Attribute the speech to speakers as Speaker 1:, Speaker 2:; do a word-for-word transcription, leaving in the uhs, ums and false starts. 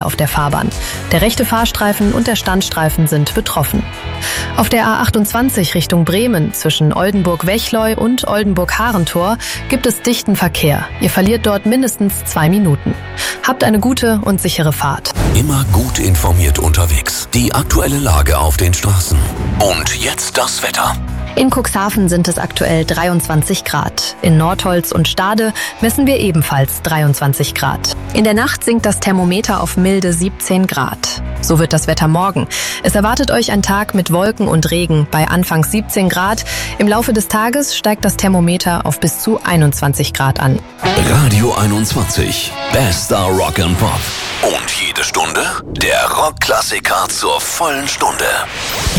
Speaker 1: auf der Fahrbahn. Der rechte Fahrstreifen und der Standstreifen sind betroffen. Auf der A achtundzwanzig Richtung Bremen zwischen Oldenburg-Wechleu und Oldenburg-Harentor gibt es dichten Verkehr. Ihr verliert dort mindestens zwei Minuten. Habt eine gute und sichere Fahrt.
Speaker 2: Immer gut informiert unterwegs. Die aktuelle Lage auf den Straßen. Und jetzt das Wetter.
Speaker 1: In Cuxhaven sind es aktuell dreiundzwanzig Grad. In Nordholz und Stade messen wir ebenfalls dreiundzwanzig Grad. In der Nacht sinkt das Thermometer auf milde siebzehn Grad. So wird das Wetter morgen. Es erwartet euch ein Tag mit Wolken und Regen bei anfangs siebzehn Grad. Im Laufe des Tages steigt das Thermometer auf bis zu einundzwanzig Grad an.
Speaker 2: Radio einundzwanzig. Bester Rock and Pop. Und jede Stunde der Rockklassiker zur vollen Stunde.